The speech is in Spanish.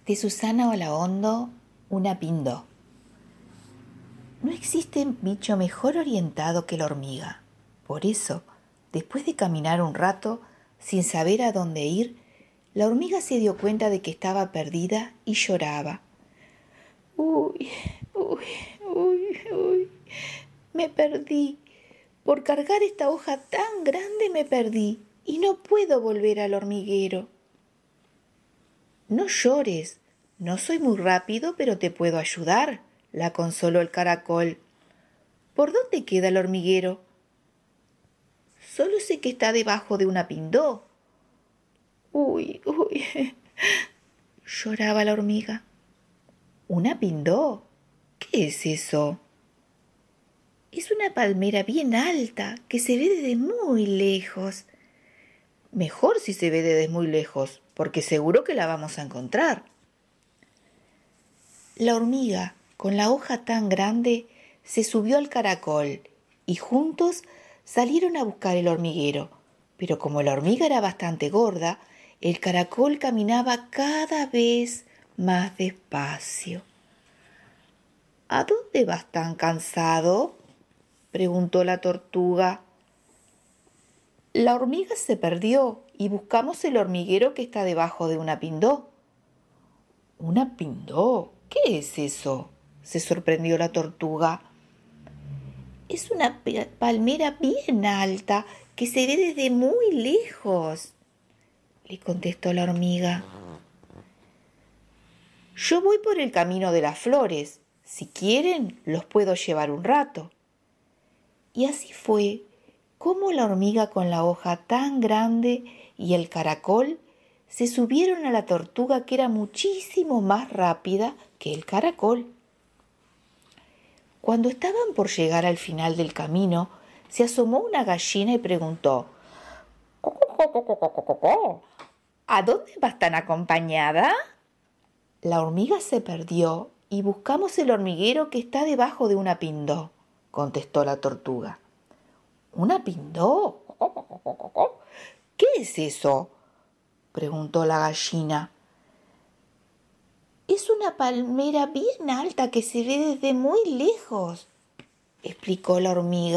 De Susana Olaondo, una pindó. No existe bicho mejor orientado que la hormiga. Por eso, después de caminar un rato, sin saber a dónde ir, la hormiga se dio cuenta de que estaba perdida y lloraba. Uy, uy, uy, uy, me perdí. Por cargar esta hoja tan grande me perdí y no puedo volver al hormiguero. No llores, no soy muy rápido, pero te puedo ayudar, la consoló el caracol. ¿Por dónde queda el hormiguero? Solo sé que está debajo de una pindó. Uy, uy, lloraba la hormiga. ¿Una pindó? ¿Qué es eso? Es una palmera bien alta que se ve desde muy lejos. Mejor si se ve desde muy lejos, porque seguro que la vamos a encontrar. La hormiga, con la hoja tan grande, se subió al caracol y juntos salieron a buscar el hormiguero. Pero como la hormiga era bastante gorda, el caracol caminaba cada vez más despacio. ¿A dónde vas tan cansado?, preguntó la tortuga. La hormiga se perdió y buscamos el hormiguero que está debajo de una pindó. ¿Una pindó? ¿Qué es eso?, se sorprendió la tortuga. Es una palmera bien alta que se ve desde muy lejos, le contestó la hormiga. Yo voy por el camino de las flores. Si quieren, los puedo llevar un rato. Y así fue como la hormiga con la hoja tan grande y el caracol se subieron a la tortuga, que era muchísimo más rápida que el caracol. Cuando estaban por llegar al final del camino, se asomó una gallina y preguntó: ¿A dónde vas tan acompañada? La hormiga se perdió y buscamos el hormiguero que está debajo de una pindó, contestó la tortuga. ¿Una pindó? ¿Qué es eso?, preguntó la gallina. Es una palmera bien alta que se ve desde muy lejos, explicó la hormiga.